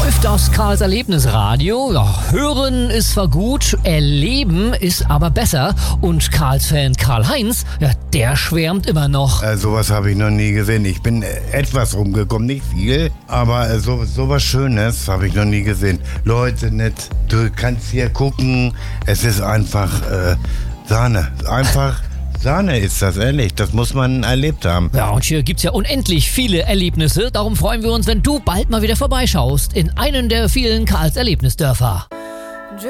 läuft das Karls Erlebnisradio. Ja, hören ist zwar gut, erleben ist aber besser. Und Karls-Fan Karl-Heinz, ja, der schwärmt immer noch. Sowas habe ich noch nie gesehen. Ich bin etwas rumgekommen, nicht viel, aber sowas Schönes habe ich noch nie gesehen. Leute, nett, du kannst hier gucken, es ist einfach Sahne. Einfach Sahne ist das, ehrlich. Das muss man erlebt haben. Ja, und hier gibt's ja unendlich viele Erlebnisse. Darum freuen wir uns, wenn du bald mal wieder vorbeischaust in einen der vielen Karls Erlebnisdörfer.